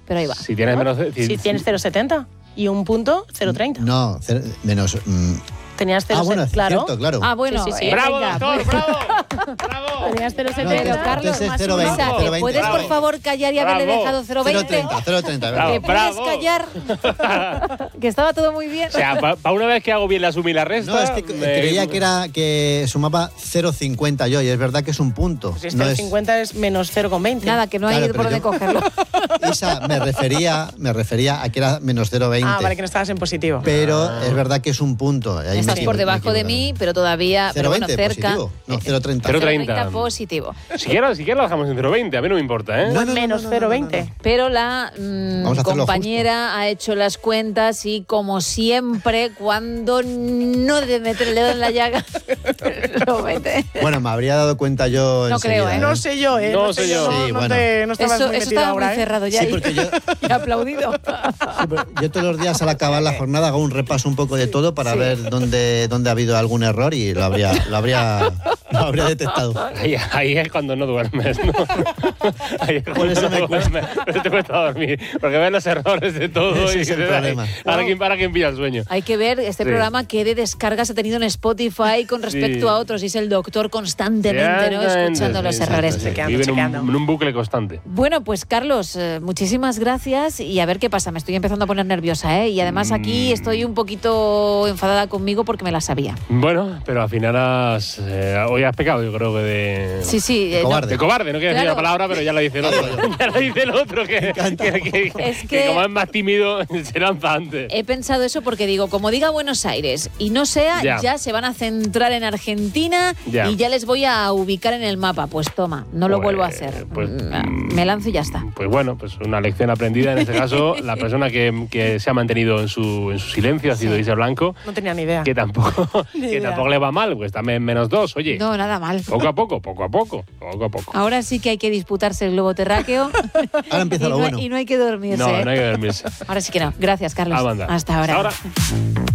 pero ahí va. Si tienes menos... Si tienes 0,70 y un punto, 0,30. No, menos... Tenías 0,70, bueno, claro. cierto, claro. Ah, bueno. Sí. ¡Bravo, venga. doctor! ¡Bravo! Tenías 0,70. Pero, Carlos, entonces más 0,20, prisa, ¿te 0,20. puedes, por Bravo. favor, callar y haberle Bravo. dejado 0,20? 0,30, Bravo. ¿Te puedes Bravo. callar? Que estaba todo muy bien. O sea, para una vez que hago bien la suma y la resta... No, es que creía que sumaba 0,50 yo, y es verdad que es un punto. Pues No 0,50 es menos 0,20. Nada, que no hay Claro, por pero dónde cogerlo. Isa, me refería a que era menos 0,20. Ah, vale, que no estabas en positivo. Pero es verdad que es un punto. Ahí Estás me por equivoqué, debajo me de equivoqué. mí, pero todavía, pero bueno, 0,20 cerca. positivo. No, 0,30. 0,30. Positivo. Si quieres lo dejamos en 0,20, a mí no me importa, ¿eh? No, no, Menos no, no, no, 0,20. Pero la Vamos a hacerlo compañera ha hecho las cuentas y, como siempre, cuando no debe meter el dedo en la llaga, lo mete. Bueno, me habría dado cuenta yo No enseguida, creo, ¿eh? No sé yo, ¿eh? No sé yo. Sí, No, bueno. no estabas Eso muy metido estaba ahora, muy ¿eh? cerrado ya. Sí, y- porque yo, y aplaudido. sí, pero yo todos los días al acabar la jornada hago un repaso un poco de todo para ver dónde ha habido algún error y lo habría detectado. Ahí es cuando no duermes, ¿no? Ahí es cuando Por eso no me duermes. Pero te cuesta dormir. Porque ves los errores de todo. Ese y es el problema. Para quién pilla el sueño. Hay que ver este Sí. programa qué de descargas ha tenido en Spotify con respecto Sí. a otros. Y es el doctor constantemente, ¿no? Escuchando los errores. Vive chequeando. en un bucle constante. Bueno, pues Carlos, muchísimas gracias y a ver qué pasa. Me estoy empezando a poner nerviosa, ¿eh? Y además aquí estoy un poquito enfadada conmigo porque me la sabía. Bueno, pero al final hoy has pecado, yo creo que de... Sí, sí. Cobarde. De cobarde, no quiero decir Claro. la palabra, pero ya la dice el otro. Ya la dice el otro, que Es que que- como es más tímido, se lanza antes. He pensado eso porque digo, como diga Buenos Aires y no sea, Ya. ya se van a centrar en Argentina Ya. y ya les voy a ubicar en el mapa. Pues toma, no lo Pues- vuelvo a hacer. pues, Me lanzo y ya está. Pues bueno, pues una lección aprendida. En este caso, la persona que se ha mantenido en su silencio ha sido Isa Blanco, No tenía ni idea. que tampoco Ni que idea. tampoco le va mal, pues también -2, oye. No, nada mal. Poco a poco, poco a poco, poco a poco. Ahora sí que hay que disputarse el globo terráqueo. Ahora empieza y lo no, bueno. y no hay que dormirse. No, ¿eh? no hay que dormirse. Ahora sí que no. Gracias, Carlos. Ah, manda. Hasta ahora. Hasta ahora.